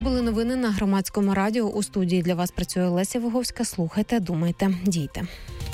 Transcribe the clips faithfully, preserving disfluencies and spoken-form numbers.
Були новини на Громадському радіо. У студії для вас працює Леся Виговська. Слухайте, думайте, дійте.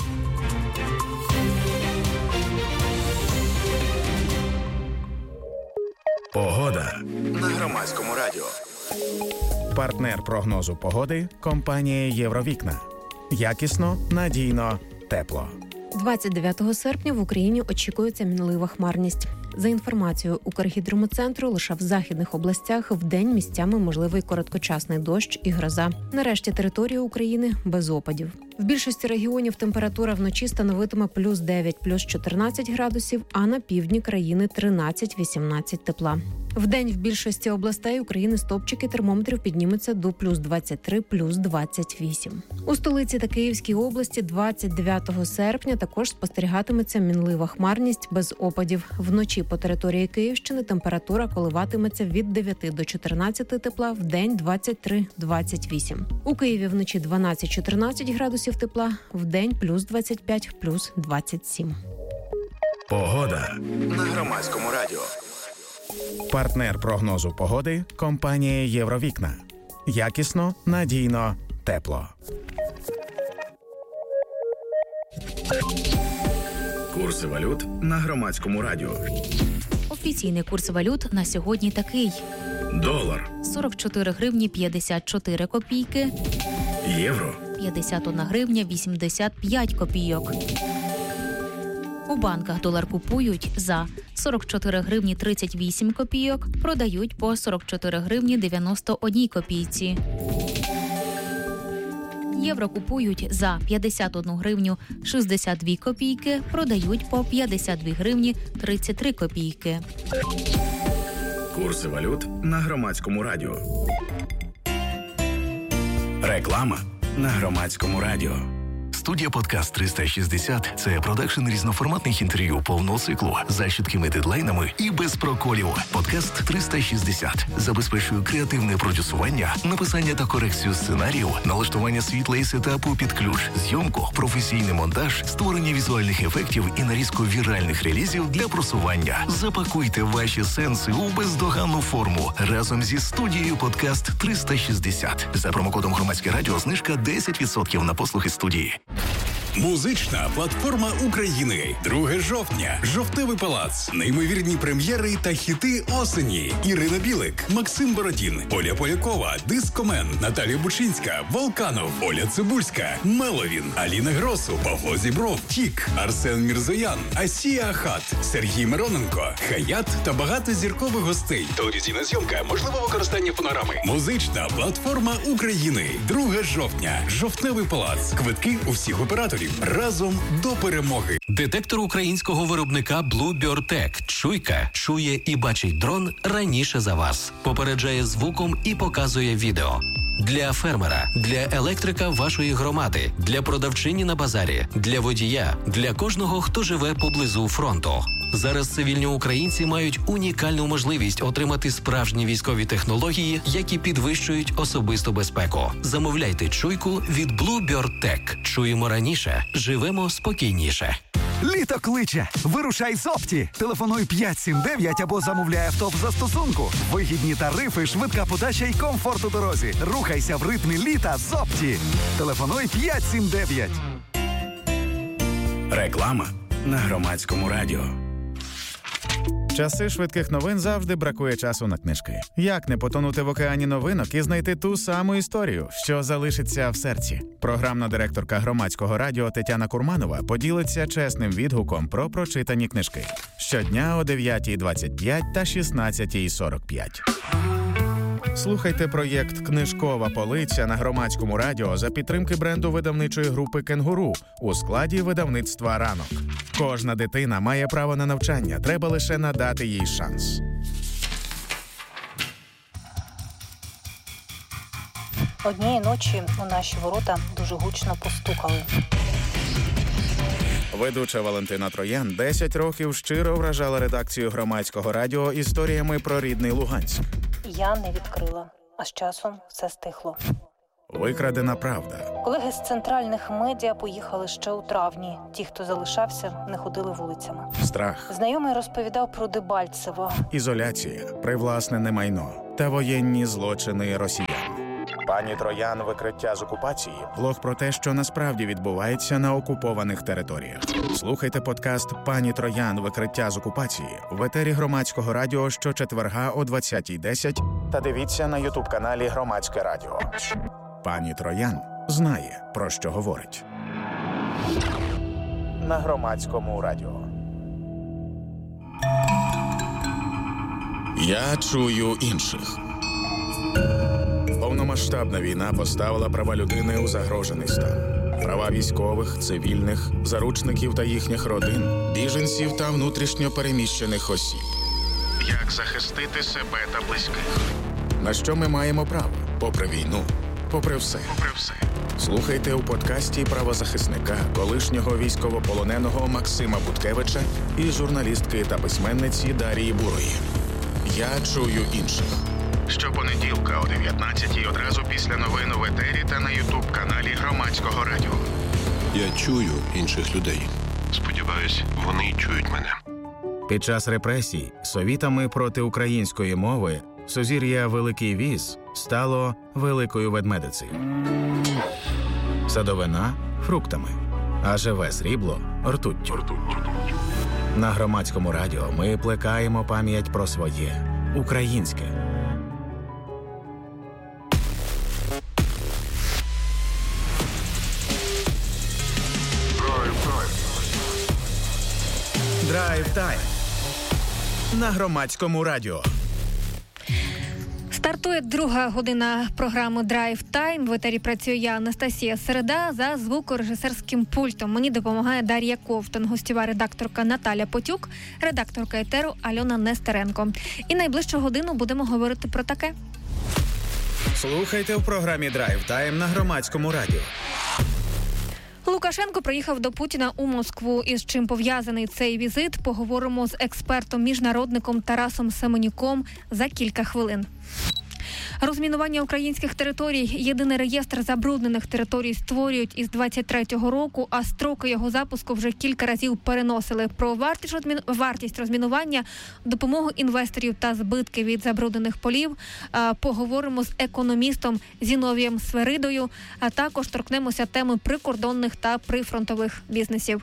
Погода на Громадському радіо. Партнер прогнозу погоди – компанія «Євровікна». Якісно, надійно, тепло. двадцять дев'ятого серпня в Україні очікується мінлива хмарність. За інформацією Укргідромецентру, лише в західних областях вдень місцями можливий короткочасний дощ і гроза. Нарешті територія України без опадів. В більшості регіонів температура вночі становитиме плюс дев'ять, плюс чотирнадцять градусів, а на півдні країни тринадцять-вісімнадцять тепла. Вдень в більшості областей України стопчики термометрів піднімуться до плюс двадцять три, плюс двадцять вісім. У столиці та Київській області двадцять дев'ятого серпня також спостерігатиметься мінлива хмарність без опадів. Вночі по території Київщини температура коливатиметься від дев'яти до чотирнадцяти тепла, вдень двадцять три - двадцять вісім. У Києві вночі дванадцять-чотирнадцять градусів тепла, вдень плюс двадцять п'ять, плюс двадцять сім. Погода на Громадському радіо. Партнер прогнозу погоди – компанія «Євровікна». Якісно, надійно, тепло. Курси валют на Громадському радіо. Офіційний курс валют на сьогодні такий. Долар – сорок чотири гривні п'ятдесят чотири копійки. Євро – п'ятдесят одна гривня вісімдесят п'ять копійок. У банках долар купують за сорок чотири гривні тридцять вісім копійок, продають по сорок чотири гривні дев'яносто одна копійці. Євро купують за п'ятдесят одну гривню шістдесят дві копійки, продають по п'ятдесят дві гривні тридцять три копійки. Курси валют на Громадському радіо. Реклама на Громадському радіо. Студія «Подкаст триста шістдесят» – це продакшн різноформатних інтерв'ю повного циклу за чіткими дедлайнами і без проколів. «Подкаст триста шістдесят» забезпечує креативне продюсування, написання та корекцію сценаріїв, налаштування світла і сетапу під ключ, зйомку, професійний монтаж, створення візуальних ефектів і нарізку віральних релізів для просування. Запакуйте ваші сенси у бездоганну форму разом зі студією «Подкаст триста шістдесят». За промокодом «Громадське радіо» знижка десять відсотків на послуги студії. Музична платформа України. друге жовтня. Жовтневий палац. Неймовірні прем'єри та хіти осені. Ірина Білик, Максим Бородін, Оля Полякова, Дискомен, Наталія Бучинська, Волканов, Оля Цибульська, Меловін, Аліна Гросу, Павло Зібров, Тік, Арсен Мірзоян, Асія Ахат, Сергій Мироненко, Хаят та багато зіркових гостей. Телевізійна зйомка, можливо використання фонограми. Музична платформа України. друге жовтня. Жовтневий палац. Квитки у всіх операторів. Разом до перемоги. Детектор українського виробника BlueBird-Tech. Чуйка чує і бачить дрон раніше за вас. Попереджає звуком і показує відео. Для фермера, для електрика вашої громади, для продавчині на базарі, для водія, для кожного, хто живе поблизу фронту. Зараз цивільні українці мають унікальну можливість отримати справжні військові технології, які підвищують особисту безпеку. Замовляйте чуйку від BlueBird-Tech. Чуємо раніше, живемо спокійніше. Літо кличе! Вирушай з Опті! Телефонуй п'ять сім дев'ять або замовляй авто в застосунку. Вигідні тарифи, швидка подача і комфорт у дорозі. Рухайся в ритмі літа з Опті. Телефонуй п'ять сім дев'ять. Реклама на Громадському радіо. Часи швидких новин завжди бракує часу на книжки. Як не потонути в океані новинок і знайти ту саму історію, що залишиться в серці? Програмна директорка Громадського радіо Тетяна Курманова поділиться чесним відгуком про прочитані книжки. Щодня о дев'ятій двадцять п'ять та шістнадцятій сорок п'ять. Слухайте проєкт «Книжкова полиця» на Громадському радіо за підтримки бренду видавничої групи «Кенгуру» у складі видавництва «Ранок». Кожна дитина має право на навчання, треба лише надати їй шанс. Однієї ночі у наші ворота дуже гучно постукали. Ведуча Валентина Троян десять років щиро вражала редакцію Громадського радіо історіями про рідний Луганськ. Я не відкрила, а з часом все стихло. Викрадена правда. Колеги з центральних медіа поїхали ще у травні. Ті, хто залишався, не ходили вулицями. Страх. Знайомий розповідав про Дебальцево. Ізоляція. Привласнене майно. та воєнні злочини росіян. Пані Троян. Викриття з окупації. Блог про те, що насправді відбувається на окупованих територіях. Слухайте подкаст «Пані Троян. Викриття з окупації» в етері Громадського радіо щочетверга о двадцятій десять та дивіться на ютуб-каналі Громадське радіо. Пані Троян знає, про що говорить. На Громадському радіо. Я чую інших. Повномасштабна війна поставила права людини у загрожений стан. Права військових, цивільних, заручників та їхніх родин, біженців та внутрішньо переміщених осіб. Як захистити себе та близьких? На що ми маємо право? Попри війну, попри все. Попри все. Слухайте у подкасті правозахисника, колишнього військовополоненого Максима Буткевича і журналістки та письменниці Дарії Бурої. Я чую інших. Щопонеділка о дев'ятнадцятій одразу після новин у етері та на ютуб-каналі Громадського радіо. Я чую інших людей. Сподіваюсь, вони чують мене. Під час репресій совітами проти української мови сузір'я Великий Віз стало Великою Ведмедицею. Садовина – фруктами, а живе срібло – ртуттю. На Громадському радіо ми плекаємо пам'ять про своє – українське. Драйв-тайм на Громадському радіо. Стартує друга година програми «Драйв Тайм». В етері працює я, Анастасія Середа, за звукорежисерським пультом. Мені допомагає Дар'я Ковтун, гостєва редакторка Наталя Потюк, редакторка етеру Альона Нестеренко. І найближчу годину будемо говорити про таке. Слухайте в програмі «Драйв Тайм» на Громадському радіо. Лукашенко приїхав до Путіна у Москву. Із чим пов'язаний цей візит, поговоримо з експертом-міжнародником Тарасом Семенюком за кілька хвилин. Розмінування українських територій. Єдиний реєстр забруднених територій створюють із двадцять третього року, а строки його запуску вже кілька разів переносили. Про вартість, розмін... вартість розмінування, допомогу інвесторів та збитки від забруднених полів а, поговоримо з економістом Зіновієм Сверидою, а також торкнемося теми прикордонних та прифронтових бізнесів.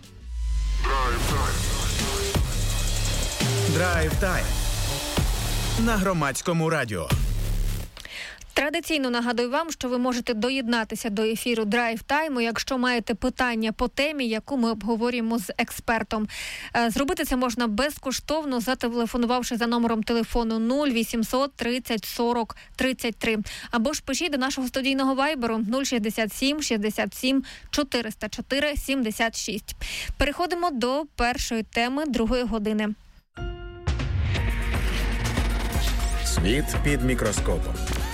Драйв-тайм на Громадському радіо. Традиційно нагадую вам, що ви можете доєднатися до ефіру «Драйв Тайму», якщо маєте питання по темі, яку ми обговорюємо з експертом. Зробити це можна безкоштовно, зателефонувавши за номером телефону нуль вісімсот тридцять сорок тридцять три. Або ж пишіть до нашого студійного вайберу нуль шістдесят сім шістдесят сім чотириста чотири сімдесят шість. Переходимо до першої теми другої години. Світ під мікроскопом.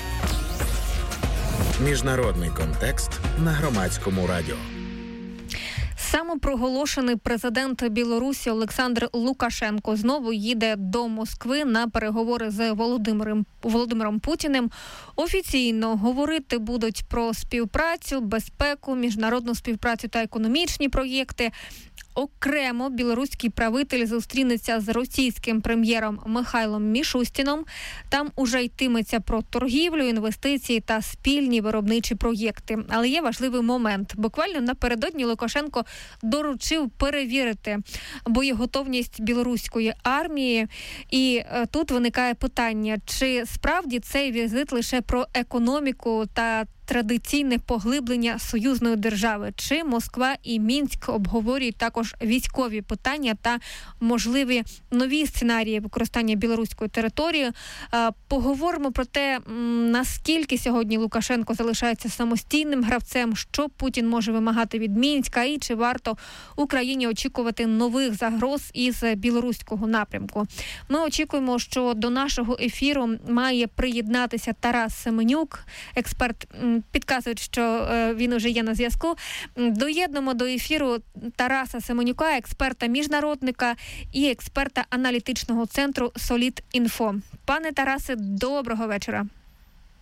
Міжнародний контекст на Громадському радіо. Самопроголошений президент Білорусі Олександр Лукашенко знову їде до Москви на переговори з Володимиром, Володимиром Путіним. Офіційно говорити будуть про співпрацю, безпеку, міжнародну співпрацю та економічні проєкти. Окремо білоруський правитель зустрінеться з російським прем'єром Михайлом Мішустіном. Там уже йтиметься про торгівлю, інвестиції та спільні виробничі проєкти. Але є важливий момент. Буквально напередодні Лукашенко доручив перевірити боєготовність білоруської армії. І е, тут виникає питання, чи справді цей візит лише про економіку та традиційне поглиблення союзної держави, чи Москва і Мінськ обговорюють також військові питання та можливі нові сценарії використання білоруської території. Поговоримо про те, наскільки сьогодні Лукашенко залишається самостійним гравцем, що Путін може вимагати від Мінська і чи варто Україні очікувати нових загроз із білоруського напрямку. Ми очікуємо, що до нашого ефіру має приєднатися Тарас Семенюк, експерт. Підказують, що він уже є на зв'язку. Доєднуємо до ефіру Тараса Семенюка, експерта-міжнародника і експерта аналітичного центру «Солід Інфо». Пане Тарасе, доброго вечора.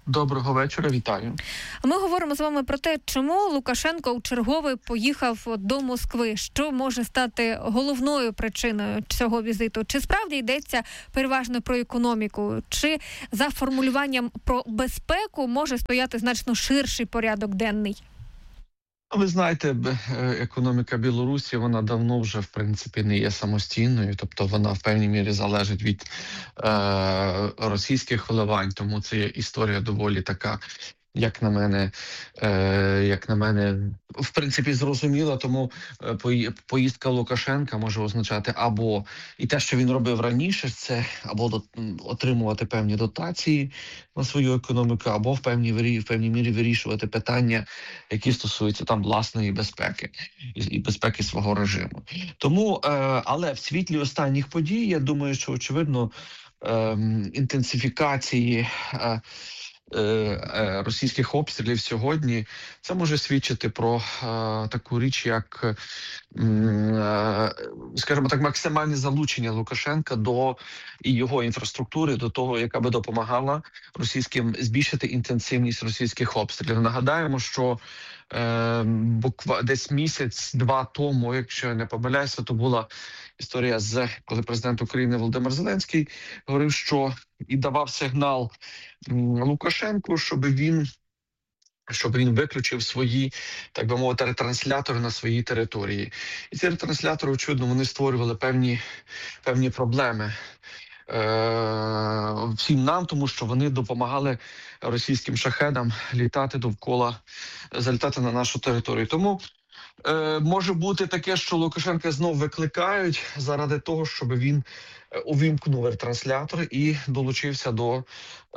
Доброго вечора, вітаю. Ми говоримо з вами про те, чому Лукашенко у чергове поїхав до Москви. Що може стати головною причиною цього візиту? Чи справді йдеться переважно про економіку? Чи за формулюванням про безпеку може стояти значно ширший порядок денний? Ви знаєте, економіка Білорусі, вона давно вже, в принципі, не є самостійною, тобто вона в певній мірі залежить від е, російських вливань, тому це є історія доволі така, як на мене, е, як на мене, в принципі, зрозуміла, тому поїздка Лукашенка може означати або і те, що він робив раніше, це або до, отримувати певні дотації на свою економіку, або в певній, в певній мірі вирішувати питання, які стосуються там власної безпеки і, і безпеки свого режиму. Тому, е, але в світлі останніх подій, я думаю, що, очевидно, е, інтенсифікації е, російських обстрілів сьогодні, це може свідчити про е, таку річ, як, е, скажімо так, максимальне залучення Лукашенка до і його інфраструктури, до того, яка би допомагала російським збільшити інтенсивність російських обстрілів. Нагадаємо, що е, буква десь місяць-два тому, якщо я не помиляюся, то була історія, з коли президент України Володимир Зеленський говорив, що і давав сигнал Лукашенку, щоб він, щоб він виключив свої, так би мовити, ретранслятори на своїй території. І ці ретранслятори, очевидно, вони створювали певні, певні проблеми е- всім нам, тому що вони допомагали російським шахедам літати довкола, залітати на нашу територію. Тому Е, може бути таке, що Лукашенка знов викликають заради того, щоб він увімкнув ретранслятор і долучився до, е,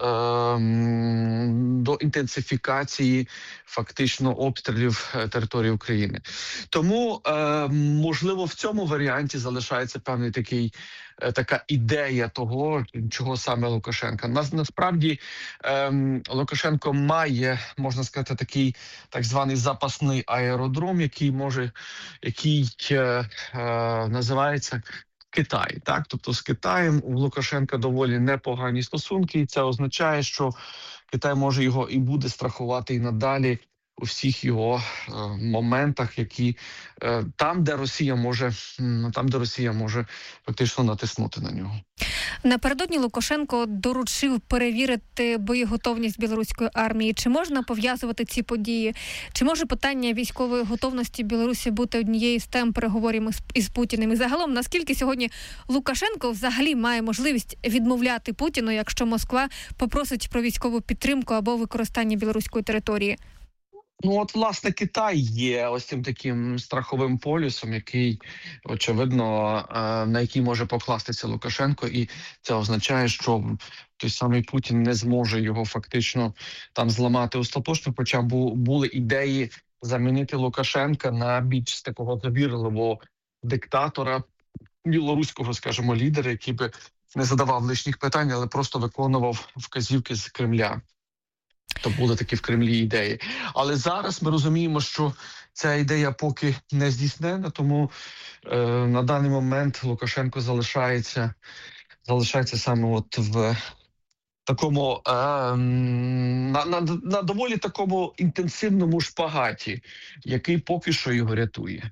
до інтенсифікації фактично обстрілів території України. Тому, е, можливо, в цьому варіанті залишається певний такий, е, така ідея того, чого саме Лукашенка. Нас, насправді, е, Лукашенко має, можна сказати, такий так званий запасний аеродром, який може, який е, е, називається Китай, так, тобто з Китаєм у Лукашенка доволі непогані стосунки, і це означає, що Китай може його і буде страхувати і надалі у всіх його е, моментах, які е, там, де Росія може, там, де Росія може фактично натиснути на нього. Напередодні Лукашенко доручив перевірити боєготовність білоруської армії. Чи можна пов'язувати ці події? Чи може питання військової готовності Білорусі бути однією з тем переговорів із Путіним? І загалом, наскільки сьогодні Лукашенко взагалі має можливість відмовляти Путіну, якщо Москва попросить про військову підтримку або використання білоруської території? Ну, от, власне, Китай є ось цим таким страховим полюсом, який, очевидно, на який може покластися Лукашенко, і це означає, що той самий Путін не зможе його фактично там зламати остаточно, хоча були ідеї замінити Лукашенка на більш такого довірливого диктатора, білоруського, скажімо, лідера, який би не задавав лишніх питань, але просто виконував вказівки з Кремля. То були такі в Кремлі ідеї. Але зараз ми розуміємо, що ця ідея поки не здійснена, тому е, на даний момент Лукашенко залишається, залишається саме от в такому, е, на, на, на доволі такому інтенсивному шпагаті, який поки що його рятує.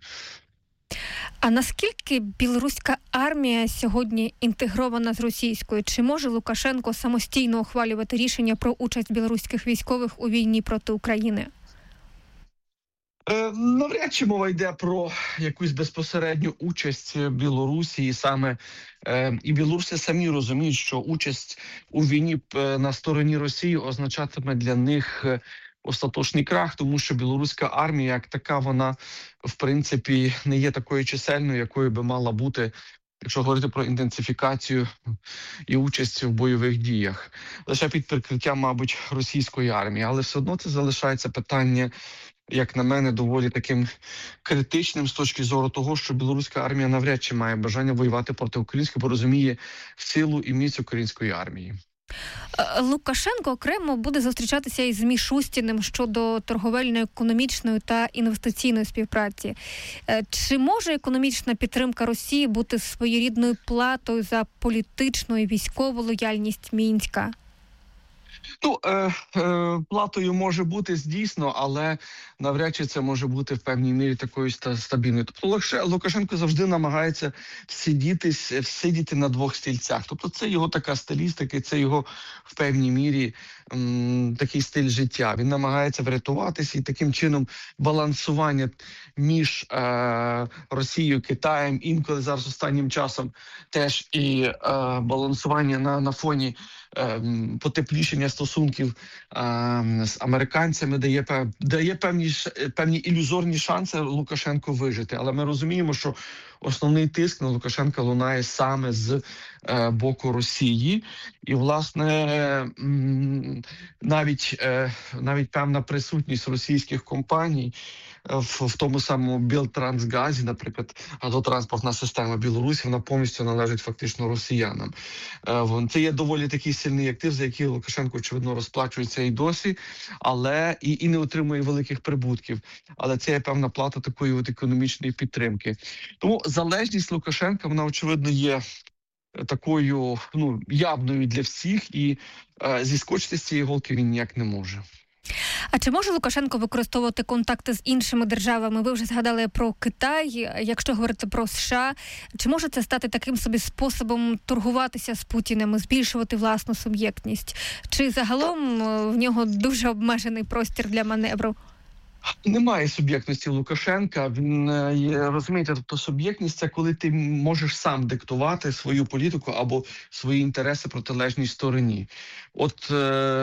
А наскільки білоруська армія сьогодні інтегрована з російською? Чи може Лукашенко самостійно ухвалювати рішення про участь білоруських військових у війні проти України? Е, навряд чи мова йде про якусь безпосередню участь Білорусі, і саме е, і білоруси самі розуміють, що участь у війні на стороні Росії означатиме для них остаточний крах, тому що білоруська армія як така, вона в принципі не є такою чисельною, якою би мала бути, якщо говорити про інтенсифікацію і участь в бойових діях. Лише під прикриттям, мабуть, російської армії. Але все одно це залишається питання, як на мене, доволі таким критичним з точки зору того, що білоруська армія навряд чи має бажання воювати проти української, бо розуміє силу і міць української армії. Лукашенко окремо буде зустрічатися із Мішустіним щодо торговельно-економічної та інвестиційної співпраці. Чи може економічна підтримка Росії бути своєрідною платою за політичну і військову лояльність Мінська? Ну, е, е, платою може бути, дійсно, але навряд чи це може бути в певній мірі такою стабільною. Тобто Лукашенко завжди намагається сидіти, сидіти на двох стільцях. Тобто це його така стилістика, це його в певній мірі м, такий стиль життя. Він намагається врятуватися і таким чином балансування між е, Росією, Китаєм, інколи зараз останнім часом теж і е, балансування на, на фоні е, потеплішення стосунків е, з американцями дає, дає певні, певні ілюзорні шанси Лукашенку вижити. Але ми розуміємо, що основний тиск на Лукашенка лунає саме з е, боку Росії. І, власне, м, навіть, е, навіть певна присутність російських компаній в, в тому самому Білтрансгазі, наприклад, газотранспортна система Білорусі, вона повністю належить фактично росіянам. Е, це є доволі такий сильний актив, за який Лукашенко, очевидно, розплачується і досі, але і, і не отримує великих прибутків. Але це є певна плата такої от економічної підтримки. Тому залежність Лукашенка, вона, очевидно, є такою, ну, явною для всіх, і е, зіскочити з цієї голки він ніяк не може. А чи може Лукашенко використовувати контакти з іншими державами? Ви вже згадали про Китай, якщо говорити про США. Чи може це стати таким собі способом торгуватися з Путіним, збільшувати власну суб'єктність? Чи загалом в нього дуже обмежений простір для маневру? Немає суб'єктності Лукашенка. Він, розумієте, тобто суб'єктність – це коли ти можеш сам диктувати свою політику або свої інтереси протилежній стороні. От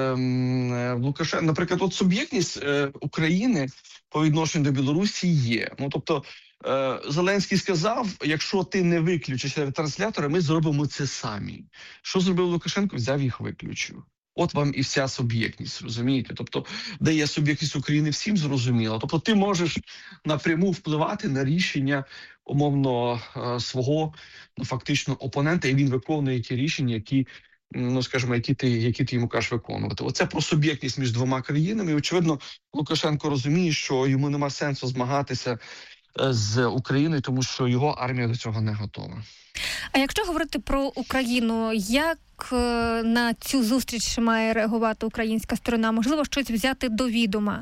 е, Лукашенко, наприклад, от суб'єктність е, України по відношенню до Білорусі є. Ну, тобто е, Зеленський сказав, якщо ти не виключиш транслятори, ми зробимо це самі. Що зробив Лукашенко? Взяв їх, виключив. От вам і вся суб'єктність, розумієте? Тобто, де є суб'єктність України, всім зрозуміло. Тобто ти можеш напряму впливати на рішення, умовно, свого, ну, фактично, опонента, і він виконує ті рішення, які, ну, скажімо, які ти, які ти йому кажеш виконувати. Оце про суб'єктність між двома країнами. І, очевидно, Лукашенко розуміє, що йому нема сенсу змагатися з Україною, тому що його армія до цього не готова. А якщо говорити про Україну, як на цю зустріч має реагувати українська сторона? Можливо, щось взяти до відома?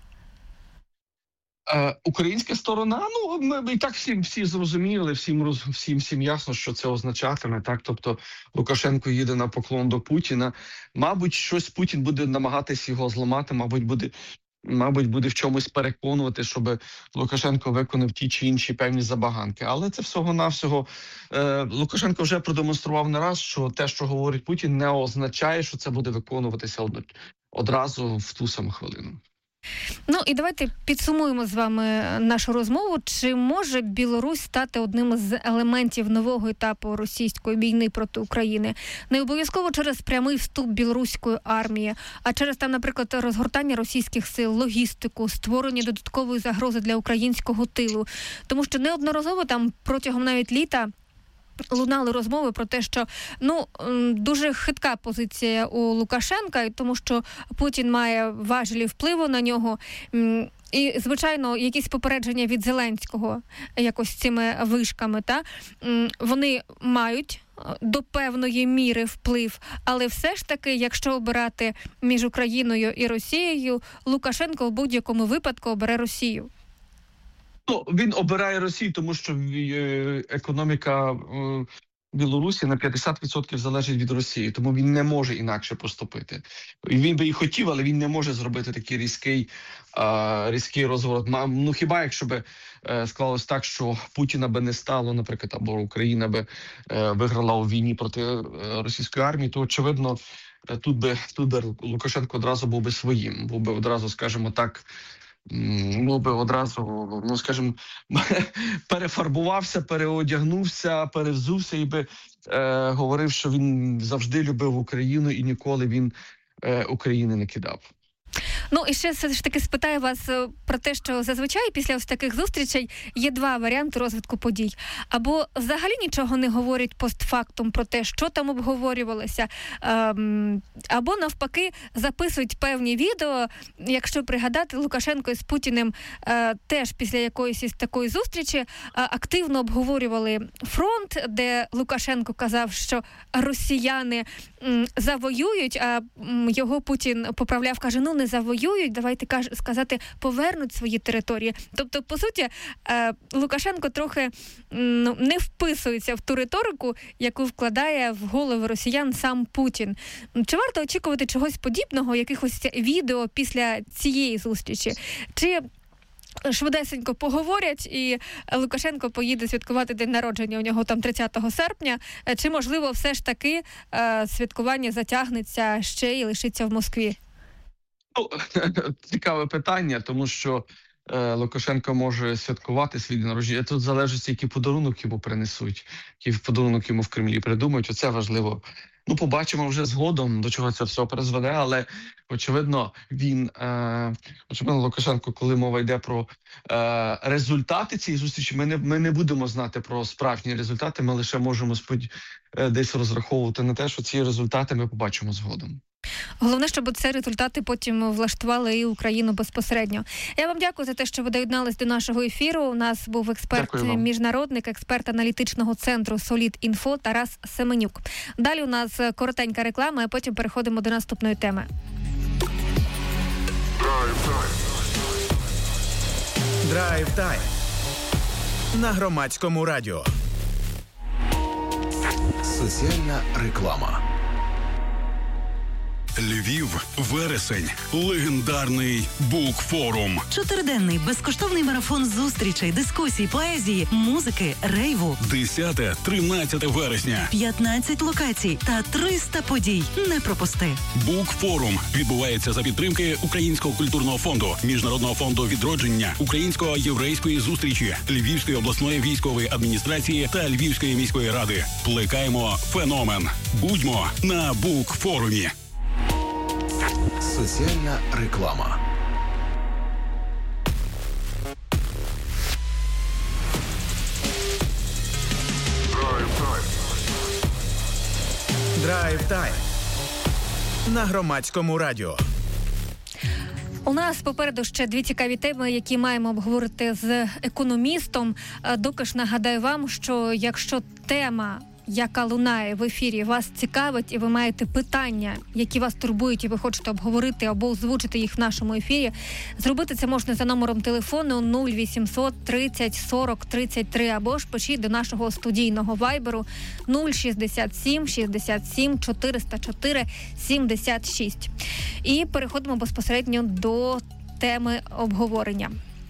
Е, українська сторона, ну, ми і так всім всі зрозуміли, всім, всім, всім ясно, що це означатиме. Так? Тобто Лукашенко їде на поклон до Путіна. Мабуть, щось Путін буде намагатись його зламати, мабуть, буде Мабуть, буде в чомусь переконувати, щоб Лукашенко виконав ті чи інші певні забаганки. Але це всього-навсього е, Лукашенко вже продемонстрував не раз, що те, що говорить Путін, не означає, що це буде виконуватися од, одразу в ту саму хвилину. Ну і давайте підсумуємо з вами нашу розмову. Чи може Білорусь стати одним з елементів нового етапу російської війни проти України? Не обов'язково через прямий вступ білоруської армії, а через там, наприклад, розгортання російських сил, логістику, створення додаткової загрози для українського тилу. Тому що неодноразово там протягом навіть літа лунали розмови про те, що, ну, дуже хитка позиція у Лукашенка, тому що Путін має важелі впливу на нього. І, звичайно, якісь попередження від Зеленського якось цими вишками, та, вони мають до певної міри вплив, але все ж таки, якщо обирати між Україною і Росією, Лукашенко в будь-якому випадку обере Росію. Ну, він обирає Росію, тому що економіка Білорусі на п'ятдесят відсотків залежить від Росії, тому він не може інакше поступити. Він би і хотів, але він не може зробити такий різкий, різкий розворот. Ну, хіба якщо би склалось так, що Путіна би не стало, наприклад, або Україна би виграла у війні проти російської армії, то, очевидно, тут би, тут би Лукашенко одразу був би своїм, був би одразу, скажімо так, ну, би одразу, ну, скажімо, перефарбувався, переодягнувся, перевзувся і би е, говорив, що він завжди любив Україну і ніколи він е, України не кидав. Ну, і ще все ж таки спитаю вас про те, що зазвичай після ось таких зустрічей є два варіанти розвитку подій. Або взагалі нічого не говорять постфактум про те, що там обговорювалося, або навпаки записують певні відео. Якщо пригадати, Лукашенко із Путіним теж після якоїсь із такої зустрічі активно обговорювали фронт, де Лукашенко казав, що росіяни завоюють, а його Путін поправляв, каже, ну не завоюють, давайте каже, сказати, повернуть свої території. Тобто, по суті, Лукашенко трохи ну, не вписується в ту риторику, яку вкладає в голови росіян сам Путін. Чи варто очікувати чогось подібного, якихось відео після цієї зустрічі? Чи швидесенько поговорять і Лукашенко поїде святкувати день народження у нього там тридцятого серпня, чи, можливо, все ж таки е, святкування затягнеться ще і лишиться в Москві? Ну, цікаве питання, тому що е, Лукашенко може святкувати свій день народження. Тут залежить, який подарунок йому принесуть, який подарунок йому в Кремлі придумають. Оце важливо. Ну, побачимо вже згодом, до чого це все призведе, але, очевидно, він, е, очевидно, Лукашенко, коли мова йде про е, результати цієї зустрічі, ми не, ми не будемо знати про справжні результати, ми лише можемо спод... е, десь розраховувати на те, що ці результати ми побачимо згодом. Головне, щоб ці результати потім влаштували і Україну безпосередньо. Я вам дякую за те, що ви доєднались до нашого ефіру. У нас був експерт-міжнародник, експерт аналітичного центру «Солід.Інфо» Тарас Семенюк. Далі у нас коротенька реклама, а потім переходимо до наступної теми. Драйв-тайм на Громадському радіо. Соціальна реклама. Львів, вересень, легендарний Букфорум. Чотириденний безкоштовний марафон зустрічей, дискусій, поезії, музики, рейву. десяте-тринадцяте вересня. п'ятнадцять локацій та триста подій. Не пропусти. Букфорум відбувається за підтримки Українського культурного фонду, Міжнародного фонду відродження, Української єврейської зустрічі, Львівської обласної військової адміністрації та Львівської міської ради. Плекаємо феномен. Будьмо на Букфорумі. Соціальна реклама. Драйв-тайм на Громадському радіо. У нас попереду ще дві цікаві теми, які маємо обговорити з економістом. Доки ж нагадаю вам, що якщо тема, яка лунає в ефірі, вас цікавить і ви маєте питання, які вас турбують і ви хочете обговорити або озвучити їх в нашому ефірі, зробити це можна за номером телефону нуль вісімсот тридцять сорок тридцять три або ж пишіть до нашого студійного вайберу нуль шістдесят сім шістдесят сім чотириста чотири сімдесят шість. І переходимо безпосередньо до теми обговорення.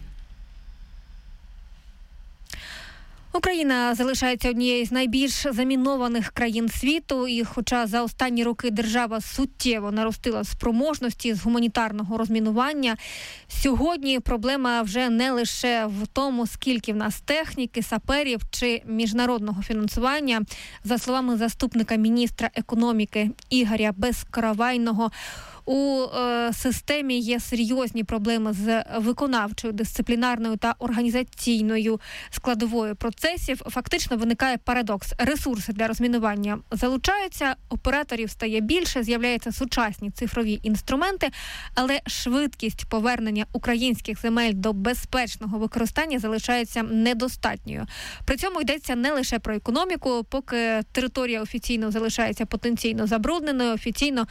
Україна залишається однією з найбільш замінованих країн світу, і хоча за останні роки держава суттєво наростила спроможності з гуманітарного розмінування, сьогодні проблема вже не лише в тому, скільки в нас техніки, саперів чи міжнародного фінансування. За словами заступника міністра економіки Ігоря Безкоровайного, у е, системі є серйозні проблеми з виконавчою, дисциплінарною та організаційною складовою процесів. Фактично виникає парадокс. Ресурси для розмінування залучаються, операторів стає більше, з'являються сучасні цифрові інструменти, але швидкість повернення українських земель до безпечного використання залишається недостатньою. При цьому йдеться не лише про економіку, поки територія офіційно залишається потенційно забрудненою, офіційно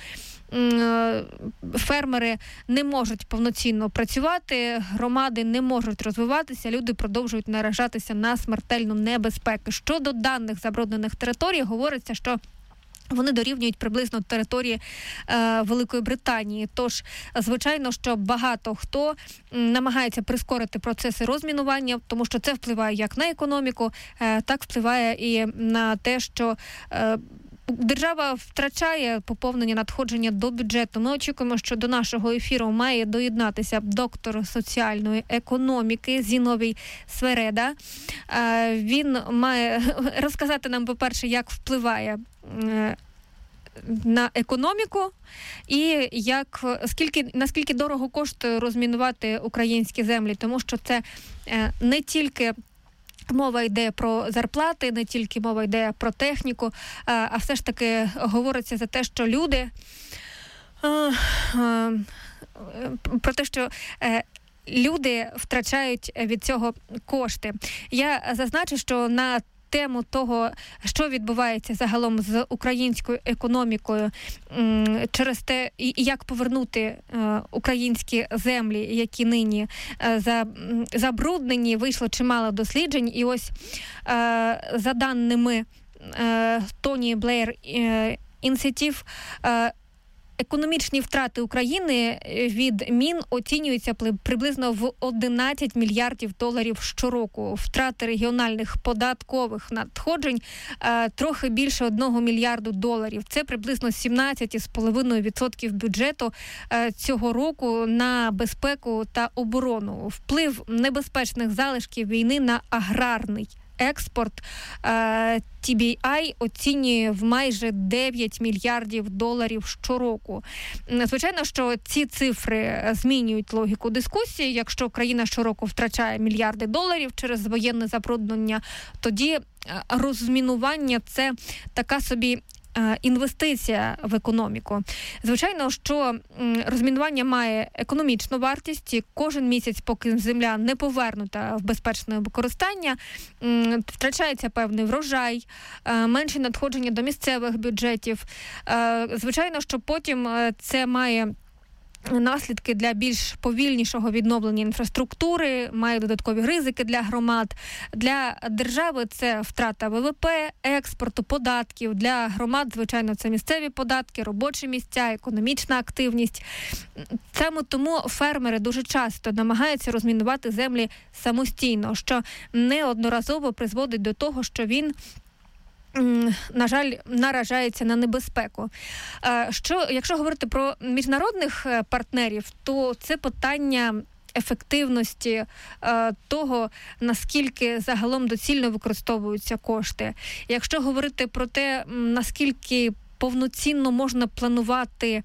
фермери не можуть повноцінно працювати, громади не можуть розвиватися, люди продовжують наражатися на смертельну небезпеку. Щодо даних забруднених територій, говориться, що вони дорівнюють приблизно території е, Великої Британії. Тож, звичайно, що багато хто намагається прискорити процеси розмінування, тому що це впливає як на економіку, е, так впливає і на те, що е, держава втрачає поповнення надходження до бюджету. Ми очікуємо, що до нашого ефіру має доєднатися доктор соціальної економіки Зіновій Свереда. Він має розказати нам, по-перше, як впливає на економіку і як, скільки, наскільки дорого коштує розмінувати українські землі, тому що це не тільки мова йде про зарплати, не тільки мова йде про техніку, а все ж таки говориться за те, що люди, про те, що люди втрачають від цього кошти. Я зазначу, що на тему того, що відбувається загалом з українською економікою через те, і як повернути українські землі, які нині забруднені, вийшло чимало досліджень. І ось за даними Тоні Блеєр Інститів, економічні втрати України від мін оцінюються приблизно в одинадцять мільярдів доларів щороку. Втрати регіональних податкових надходжень трохи більше одного мільярду доларів. Це приблизно сімнадцять цілих п'ять десятих відсотка бюджету цього року на безпеку та оборону. Вплив небезпечних залишків війни на аграрний експорт Ті Бі Ай оцінює в майже дев'ять мільярдів доларів щороку. Звичайно, що ці цифри змінюють логіку дискусії. Якщо країна щороку втрачає мільярди доларів через воєнне забруднення, тоді розмінування – це така собі інвестиція в економіку. Звичайно, що розмінування має економічну вартість, і кожен місяць, поки земля не повернута в безпечне використання, втрачається певний врожай, менше надходження до місцевих бюджетів. Звичайно, що потім це має наслідки для більш повільнішого відновлення інфраструктури, має додаткові ризики для громад. Для держави це втрата Ве Ве Пе, експорту, податків. Для громад, звичайно, це місцеві податки, робочі місця, економічна активність. Саме тому фермери дуже часто намагаються розмінувати землі самостійно, що неодноразово призводить до того, що він, на жаль, наражається на небезпеку. Що, якщо говорити про міжнародних партнерів, то це питання ефективності того, наскільки загалом доцільно використовуються кошти. Якщо говорити про те, наскільки повноцінно можна планувати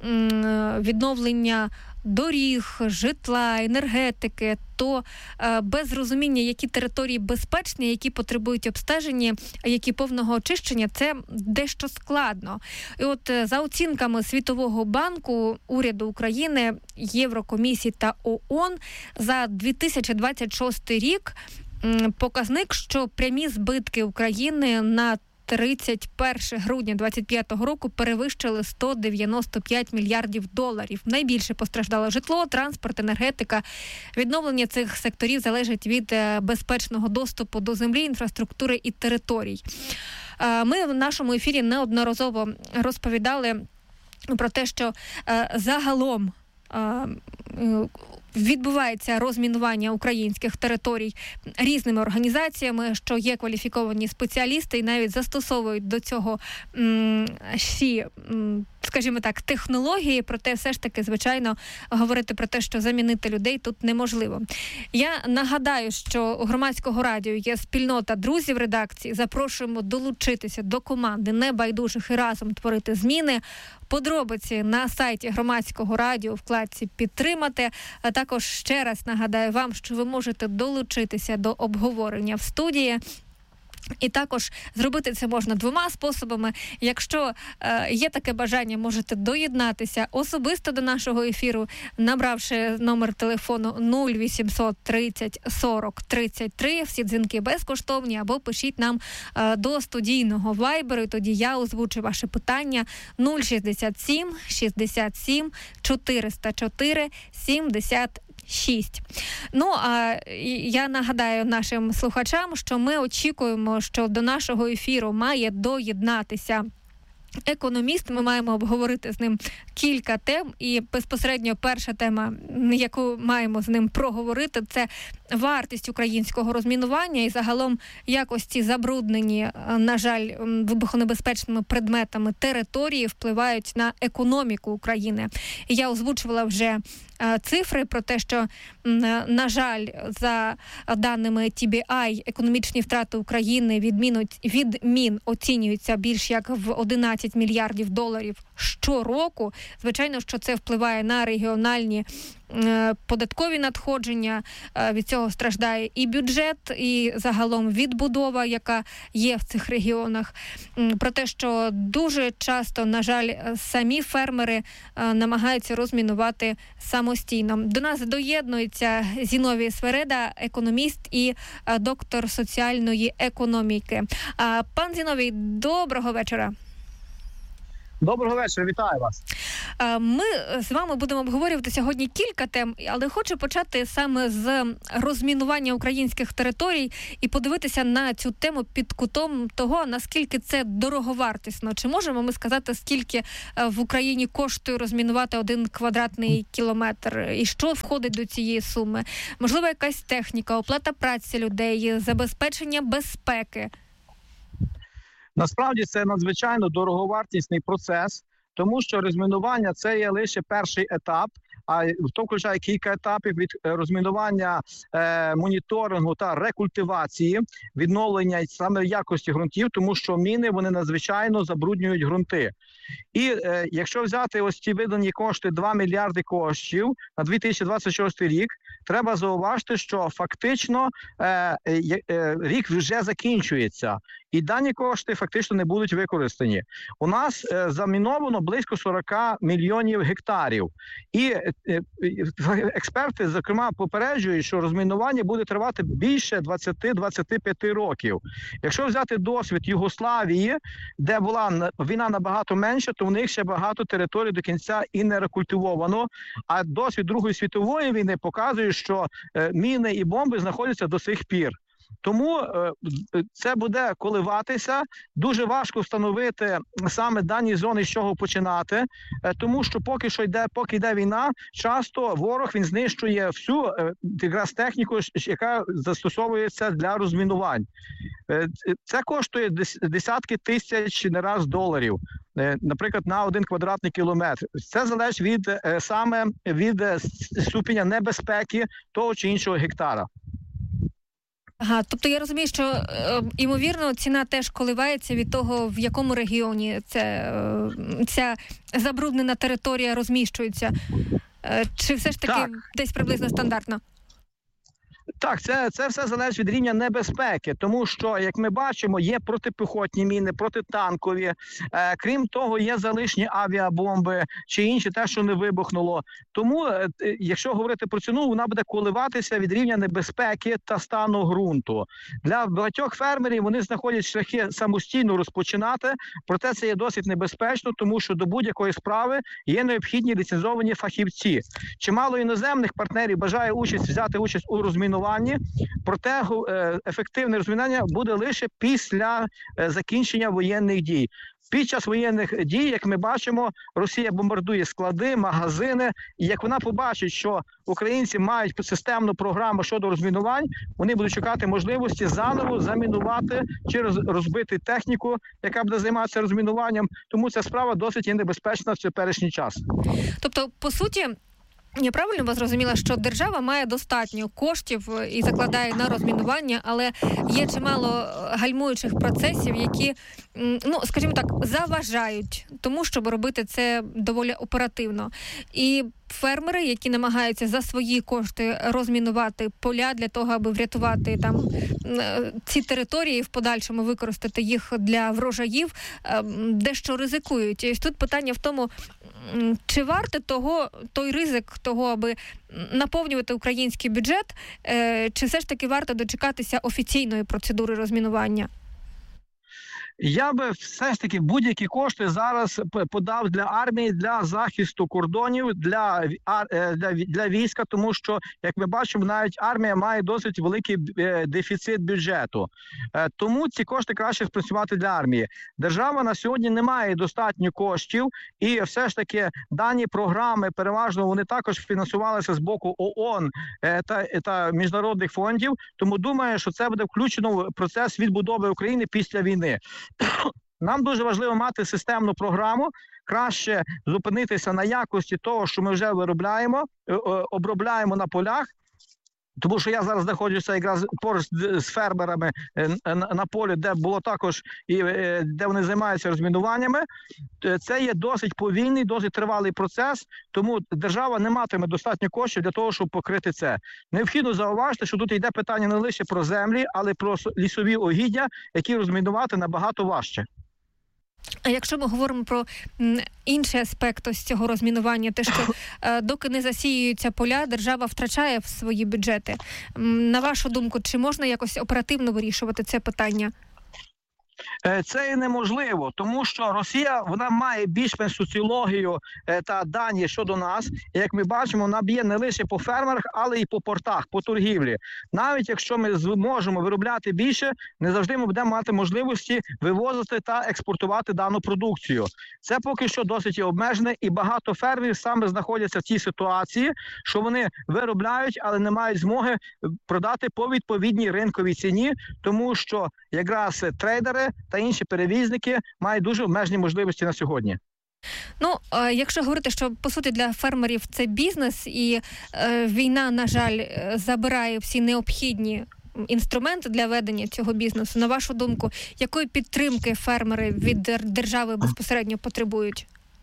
відновлення доріг, житла, енергетики, то е, без розуміння, які території безпечні, які потребують обстеження, а які повного очищення, це дещо складно. І от е, за оцінками Світового банку, уряду України, Єврокомісії та О О Н, за дві тисячі двадцять шостий рік м, показник, що прямі збитки України на тридцять перше грудня двадцять п'ятого року перевищили сто дев'яносто п'ять мільярдів доларів. Найбільше постраждало житло, транспорт, енергетика. Відновлення цих секторів залежить від безпечного доступу до землі, інфраструктури і територій. Ми в нашому ефірі неодноразово розповідали про те, що загалом відбувається розмінування українських територій різними організаціями, що є кваліфіковані спеціалісти і навіть застосовують до цього м, всі, м, скажімо так, технології, проте все ж таки, звичайно, говорити про те, що замінити людей тут неможливо. Я нагадаю, що у Громадського радіо є спільнота друзів редакції. Запрошуємо долучитися до команди небайдужих і разом творити зміни. Подробиці на сайті Громадського радіо в вкладці «Підтримати». А також ще раз нагадаю вам, що ви можете долучитися до обговорення в студії. І також зробити це можна двома способами. Якщо е, є таке бажання, можете доєднатися особисто до нашого ефіру, набравши номер телефону нуль вісімсот тридцять сорок тридцять три. Всі дзвінки безкоштовні, або пишіть нам е, до студійного вайберу, і тоді я озвучу ваше питання нуль шістдесят сім шістдесят сім чотириста чотири сімдесят шість. Ну, а я нагадаю нашим слухачам, що ми очікуємо, що до нашого ефіру має доєднатися економіст. Ми маємо обговорити з ним кілька тем, і безпосередньо перша тема, яку маємо з ним проговорити, це вартість українського розмінування і загалом якості забруднені, на жаль, вибухонебезпечними предметами території впливають на економіку України. І я озвучувала вже цифри про те, що, на жаль, за даними Ті Бі Ай, економічні втрати України від мін, від мін оцінюються більш як в одинадцять мільярдів доларів щороку. Звичайно, що це впливає на регіональні податкові надходження, від цього страждає і бюджет, і загалом відбудова, яка є в цих регіонах. Про те, що дуже часто, на жаль, самі фермери намагаються розмінувати самостійно. До нас доєднується Зіновій Свереда, економіст і доктор соціальної економіки. Пан Зіновій, доброго вечора. Доброго вечора, вітаю вас. Ми з вами будемо обговорювати сьогодні кілька тем, але хочу почати саме з розмінування українських територій і подивитися на цю тему під кутом того, наскільки це дороговартісно. Чи можемо ми сказати, скільки в Україні коштує розмінувати один квадратний кілометр? І що входить до цієї суми? Можливо, якась техніка, оплата праці людей, забезпечення безпеки? Насправді це надзвичайно дороговартісний процес, тому що розмінування – це є лише перший етап, а то включає кілька етапів від розмінування, е, моніторингу та рекультивації, відновлення саме якості ґрунтів, тому що міни, вони надзвичайно забруднюють ґрунти. І е, якщо взяти ось ці видані кошти, два мільярди коштів на дві тисячі двадцять шостий рік, треба зауважити, що фактично е, е, рік вже закінчується. І дані кошти фактично не будуть використані. У нас е, заміновано близько сорок мільйонів гектарів. І е, е, експерти, зокрема, попереджують, що розмінування буде тривати більше двадцять-двадцять п'ять років. Якщо взяти досвід Югославії, де була війна набагато менша, то в них ще багато територій до кінця і не рекультивовано. А досвід Другої світової війни показує, що е, міни і бомби знаходяться до сих пір. Тому е, це буде коливатися, дуже важко встановити саме дані зони, з чого починати, е, тому що поки що йде, поки йде війна, часто ворог він знищує всю е, якраз техніку, яка застосовується для розмінувань. Е, це коштує десятки тисяч не раз доларів, е, наприклад, на один квадратний кілометр. Це залежить від е, саме від е, ступеня небезпеки того чи іншого гектара. Ага, тобто я розумію, що, е, ймовірно, ціна теж коливається від того, в якому регіоні це, е, ця забруднена територія розміщується. Е, чи все ж таки так, десь приблизно стандартно? Так, це, це все залежить від рівня небезпеки, тому що, як ми бачимо, є протипіхотні міни, протитанкові, е, крім того, є залишні авіабомби чи інші, те, що не вибухнуло. Тому, е, якщо говорити про ціну, вона буде коливатися від рівня небезпеки та стану ґрунту. Для багатьох фермерів вони знаходять шляхи самостійно розпочинати, проте це є досить небезпечно, тому що до будь-якої справи є необхідні ліцензовані фахівці. Чимало іноземних партнерів бажає участь взяти участь у розмінуванні, проте ефективне розмінування буде лише після закінчення воєнних дій. Під час воєнних дій, як ми бачимо, Росія бомбардує склади, магазини. І як вона побачить, що українці мають системну програму щодо розмінувань, вони будуть шукати можливості заново замінувати чи розбити техніку, яка буде займатися розмінуванням. Тому ця справа досить є небезпечна в теперішній час. Тобто, по суті, я правильно вас зрозуміла, що держава має достатньо коштів і закладає на розмінування, але є чимало гальмуючих процесів, які, ну, скажімо так, заважають тому, щоб робити це доволі оперативно. І фермери, які намагаються за свої кошти розмінувати поля для того, аби врятувати там ці території, в подальшому використати їх для врожаїв, дещо ризикують. І тут питання в тому, чи варте того, той ризик того, аби наповнювати український бюджет, чи все ж таки варто дочекатися офіційної процедури розмінування? Я би все ж таки будь-які кошти зараз подав для армії, для захисту кордонів, для, для, для війська, тому що, як ми бачимо, навіть армія має досить великий дефіцит бюджету. Тому ці кошти краще спрацювати для армії. Держава на сьогодні не має достатньо коштів, і все ж таки дані програми, переважно, вони також фінансувалися з боку ООН та, та міжнародних фондів, тому думаю, що це буде включено в процес відбудови України після війни. Нам дуже важливо мати системну програму, краще зупинитися на якості того, що ми вже виробляємо, обробляємо на полях, тому що я зараз знаходжуся якраз поруч з фермерами на полі, де було також, і де вони займаються розмінуваннями. Це є досить повільний, досить тривалий процес, тому держава не матиме достатньо коштів для того, щоб покрити це. Необхідно зауважити, що тут йде питання не лише про землі, але про лісові угіддя, які розмінувати набагато важче. А якщо ми говоримо про інший аспект ось цього розмінування, те, що е, доки не засіюються поля, держава втрачає свої бюджети. На вашу думку, чи можна якось оперативно вирішувати це питання? Це і неможливо, тому що Росія, вона має більш-менш соціологію та дані щодо нас. І, як ми бачимо, вона б'є не лише по фермерах, але й по портах, по торгівлі. Навіть якщо ми зможемо виробляти більше, не завжди ми будемо мати можливості вивозити та експортувати дану продукцію. Це поки що досить обмежене, і багато фермерів саме знаходяться в цій ситуації, що вони виробляють, але не мають змоги продати по відповідній ринковій ціні, тому що якраз трейдери та інші перевізники мають дуже обмежені можливості на сьогодні. Ну, якщо говорити, що, по суті, для фермерів це бізнес, і е, війна, на жаль, забирає всі необхідні інструменти для ведення цього бізнесу, на вашу думку, якої підтримки фермери від держави безпосередньо потребують?